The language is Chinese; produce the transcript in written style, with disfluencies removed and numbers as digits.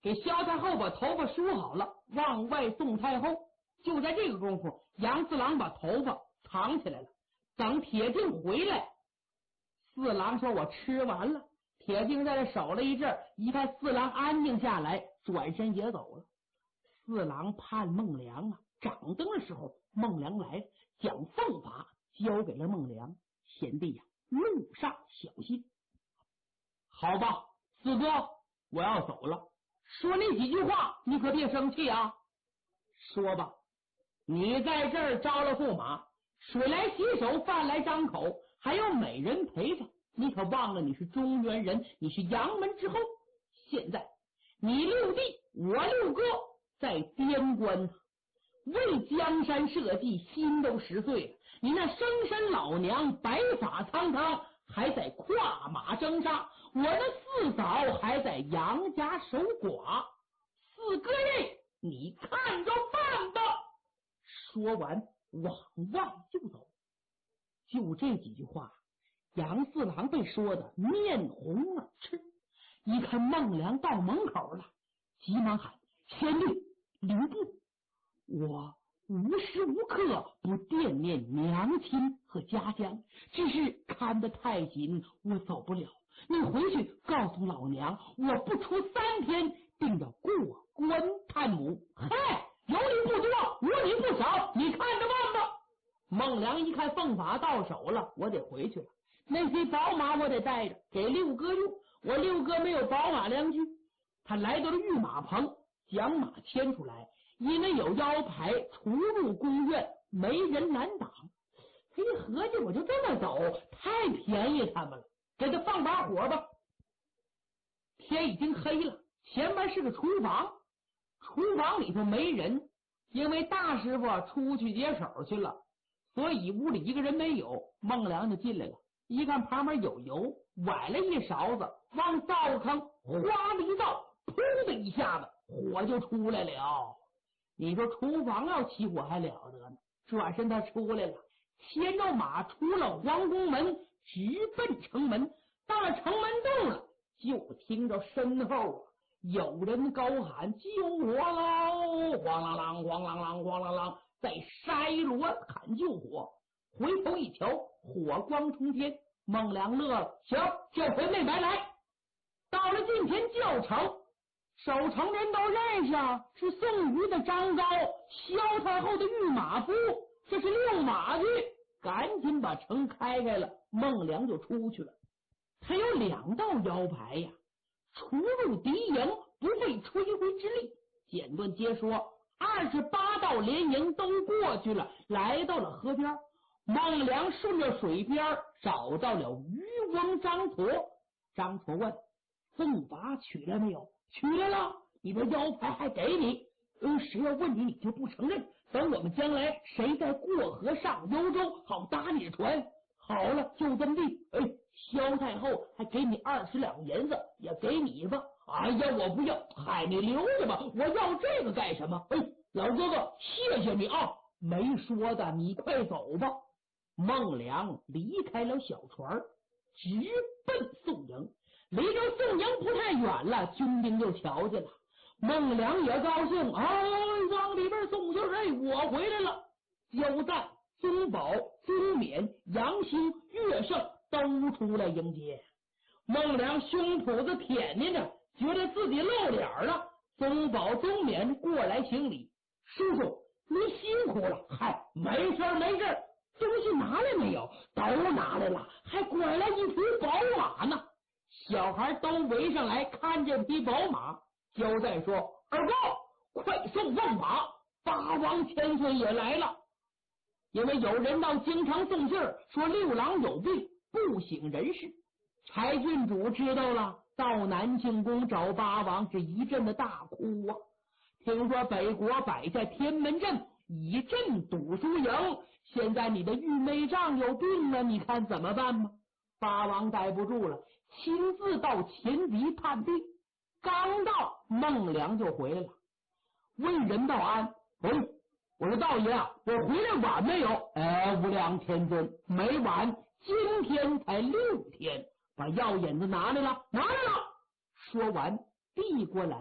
给萧太后把头发梳好了，往外送太后。就在这个功夫，杨四郎把头发藏起来了。等铁镜回来，四郎说我吃完了。铁镜在这守了一阵，一看四郎安静下来，转身也走了。四郎盼孟良啊，掌灯的时候，孟良来了，将凤法交给了孟良。贤弟呀，路上小心。好吧，四哥，我要走了。说那几句话，你可别生气啊。说吧，你在这儿招了驸马，水来洗手，饭来张口，还有美人陪着，你可忘了你是中原人，你是杨门之后。现在你六弟，我六哥在边关，为江山社稷，心都10岁了。你那生身老娘白发苍苍，还在跨马征杀，我的四嫂还在杨家守寡。四哥爷，你看着办吧。说完往外就走。就这几句话，杨四郎被说的面红耳赤。一看孟良到门口了，急忙喊：贤弟留步，我无时无刻不惦念娘亲和家乡，只是看得太紧，我走不了。你回去告诉老娘，我不出3天定要过关探母。嗨，有理不多，无理不少，你看着办吧。孟良一看凤法到手了，我得回去了。那匹宝马我得带着给六哥用，我六哥没有宝马良驹。他来到了御马棚，将马牵出来，因为有腰牌，出入宫院没人拦挡。一合计，我就这么走，太便宜他们了，给他放把火吧。天已经黑了，前面是个厨房，厨房里头没人，因为大师傅出去解手去了，所以屋里一个人没有。孟良就进来了，一看旁边有油，崴了一勺子，往灶坑哗的一倒，噗的一下子火就出来了。你说厨房要起火还了得呢？转身他出来了，牵着马出了皇宫门，直奔城门。到了城门洞了，就听着身后有人高喊：救我喽！咣啷啷咣啷啷咣啷啷，在筛锣喊救火。回头一瞧，火光冲天。孟良乐了，行，这回没白来。到了近前叫城，守城人都认识啊，是宋瑜的张高，萧太后的御马夫，这是遛马去。赶紧把城开开了，孟良就出去了。他有2道腰牌呀，出入敌营不费吹灰之力。简短接说，28道连营都过去了，来到了河边。孟良顺着水边找到了渔翁张矬。张矬问：凤法取来没有？取来了，你的腰牌还给你。谁要问你，你就不承认。等我们将来谁再过河上幽州，好搭你的船。好了，就这么地。萧太后还给你20两银子，也给你吧。哎呀，我不要。嗨，你留着吧，我要这个干什么？老哥哥，谢谢你啊。没说的，你快走吧。孟良离开了小船，直奔宋营。离着宋营不太远了，军兵就瞧见了。孟良也高兴，往里边送信儿，我回来了。焦赞、宗保、宗勉、杨兴、岳胜都出来迎接。孟良胸脯子舔捏着，觉得自己露脸了。宗保、宗勉过来行礼：叔叔，您辛苦了。嗨，没事没事。东西拿来没有？都拿来了，还拐来一匹宝马呢。小孩都围上来看这匹宝马。焦赞说：二哥，快送万马，八王千岁也来了。因为有人到京城送信说六郎有病，不省人事。柴郡主知道了，到南庆宫找八王，是一阵的大哭啊。听说北国摆下天门阵，以阵堵输赢，现在你的玉妹丈有病了，你看怎么办吗？八王待不住了，亲自到前敌探病。刚到，孟良就回来了，问任道安：我说道爷啊，我回来晚没有？无量天尊，没晚，今天才6天。把药引子拿来了。说完递过来。